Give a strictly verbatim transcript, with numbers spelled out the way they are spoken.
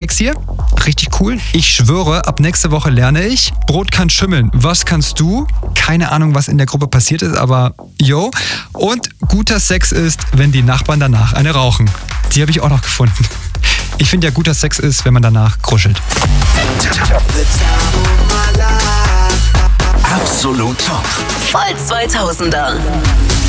Sex hier. Richtig cool. Ich schwöre, ab nächste Woche lerne ich. Brot kann schimmeln. Was kannst du? Keine Ahnung, was in der Gruppe passiert ist, aber yo. Und guter Sex ist, wenn die Nachbarn danach eine rauchen. Die habe ich auch noch gefunden. Ich finde ja, guter Sex ist, wenn man danach kuschelt. Absolut Top. Voll zweitausender.